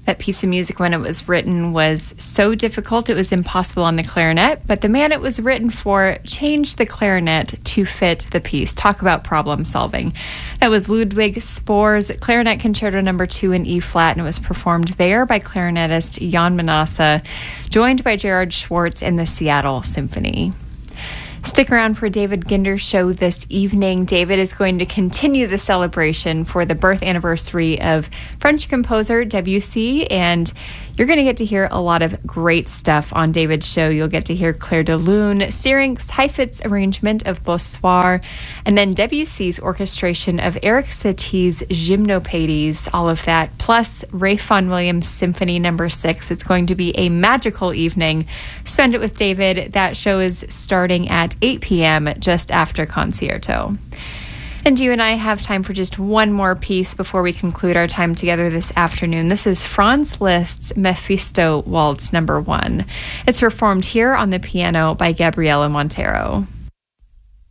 That piece of music, when it was written, was so difficult it was impossible on the clarinet, but the man it was written for changed the clarinet to fit the piece. Talk about problem solving. That was Ludwig Spohr's Clarinet Concerto No. 2 in E-flat, and it was performed there by clarinetist Jan Manassa, joined by Gerard Schwartz and the Seattle Symphony. Stick around for David Ginder's show this evening. David is going to continue the celebration for the birth anniversary of French composer Debussy, and you're going to get to hear a lot of great stuff on David's show. You'll get to hear Clair de Lune, Syrinx Heifetz's arrangement of Bonsoir, and then Debussy's orchestration of Eric Satie's Gymnopédies, all of that, plus Ralph Vaughan Williams Symphony No. 6. It's going to be a magical evening. Spend it with David. That show is starting at 8 p.m. just after Concerto. And you and I have time for just one more piece before we conclude our time together this afternoon. This is Franz Liszt's Mephisto Waltz No. 1. It's performed here on the piano by Gabriela Montero.